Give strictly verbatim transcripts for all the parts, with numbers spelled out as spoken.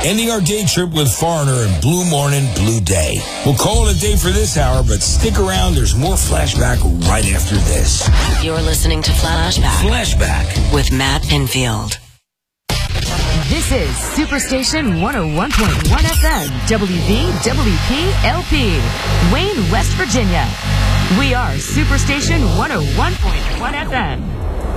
Ending our day trip with Foreigner and Blue Morning, Blue Day. We'll call it a day for this hour, but stick around. There's more Flashback right after this. You're listening to Flashback. Flashback. With Matt Pinfield. This is Superstation one oh one point one F M, W V W P L P, Wayne, West Virginia. We are Superstation one oh one point one F M.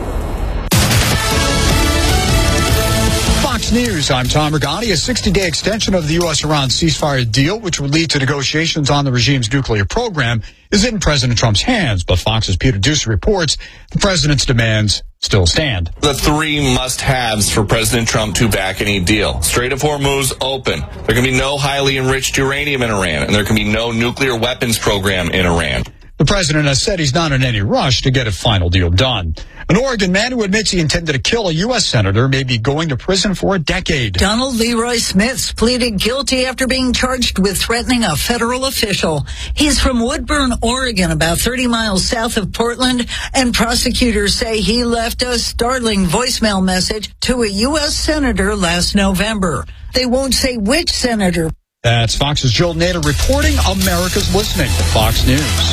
Fox News, I'm Tom Regani. A sixty-day extension of the U S-Iran ceasefire deal, which would lead to negotiations on the regime's nuclear program, is in President Trump's hands. But Fox's Peter Doocy reports the president's demands still stand. The three must-haves for President Trump to back any deal. Strait of Hormuz open. There can be no highly enriched uranium in Iran, and there can be no nuclear weapons program in Iran. The president has said he's not in any rush to get a final deal done. An Oregon man who admits he intended to kill a U S senator may be going to prison for a decade. Donald Leroy Smith pleaded guilty after being charged with threatening a federal official. He's from Woodburn, Oregon, about thirty miles south of Portland, and prosecutors say he left a startling voicemail message to a U S senator last November. They won't say which senator. That's Fox's Joel Nader reporting. America's listening to Fox News.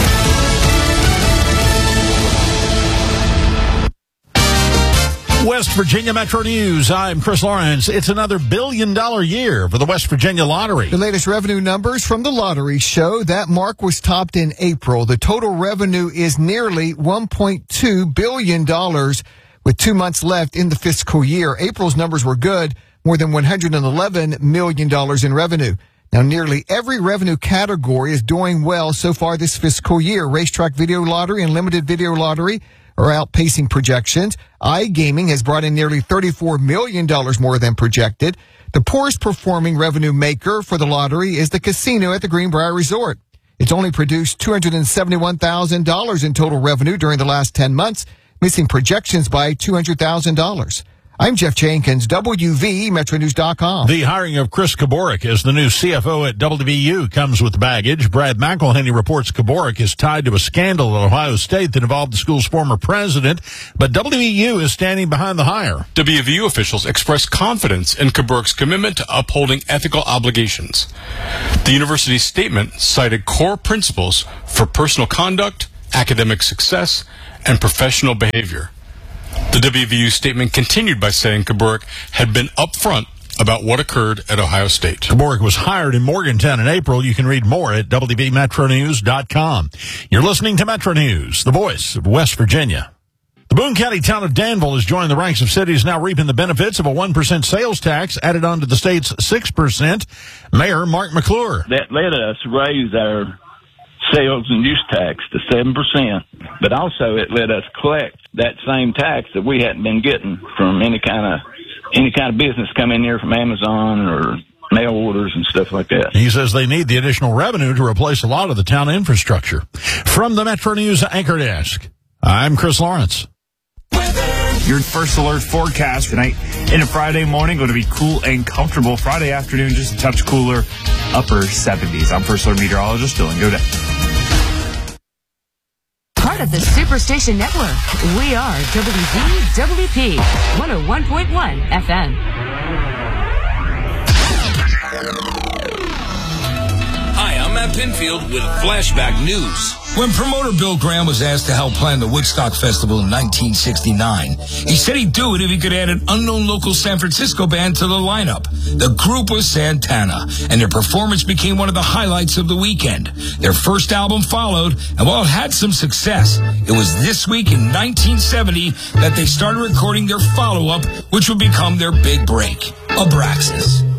West Virginia Metro News. I'm Chris Lawrence. It's another billion dollar year for the West Virginia Lottery. The latest revenue numbers from the lottery show that mark was topped in April. The total revenue is nearly one point two billion dollars with two months left in the fiscal year. April's numbers were good, more than one hundred eleven million dollars in revenue. Now, nearly every revenue category is doing well so far this fiscal year. Racetrack video lottery and limited video lottery are outpacing projections. iGaming has brought in nearly thirty-four million dollars more than projected. The poorest performing revenue maker for the lottery is the casino at the Greenbrier Resort. It's only produced two hundred seventy-one thousand dollars in total revenue during the last ten months, missing projections by two hundred thousand dollars. I'm Jeff Jenkins, W V Metro News dot com. The hiring of Chris Kaborik as the new C F O at W V U comes with baggage. Brad McElhenney reports Kaborik is tied to a scandal at Ohio State that involved the school's former president, but W V U is standing behind the hire. W V U officials expressed confidence in Kaborik's commitment to upholding ethical obligations. The university's statement cited core principles for personal conduct, academic success, and professional behavior. The W V U statement continued by saying Kaborik had been upfront about what occurred at Ohio State. Kaborik was hired in Morgantown in April. You can read more at W V Metro News dot com. You're listening to Metro News, the voice of West Virginia. The Boone County town of Danville has joined the ranks of cities now reaping the benefits of a one percent sales tax added on to the state's six percent. Mayor Mark McClure. That let us raise our sales and use tax to seven percent, but also it let us collect that same tax that we hadn't been getting from any kind of any kind of business coming in here from Amazon or mail orders and stuff like that. He says they need the additional revenue to replace a lot of the town infrastructure. From the Metro News Anchor Desk, I'm Chris Lawrence. Your first alert forecast tonight into Friday morning, going to be cool and comfortable. Friday afternoon, just a touch cooler, upper seventies. I'm First Alert Meteorologist Dylan Godet. Part of the Superstation Network, we are W V W P one oh one point one F M. Hi, I'm Matt Pinfield with Flashback News. When promoter Bill Graham was asked to help plan the Woodstock Festival in nineteen sixty-nine, he said he'd do it if he could add an unknown local San Francisco band to the lineup. The group was Santana, and their performance became one of the highlights of the weekend. Their first album followed, and while it had some success, it was this week in nineteen seventy that they started recording their follow-up, which would become their big break, Abraxas.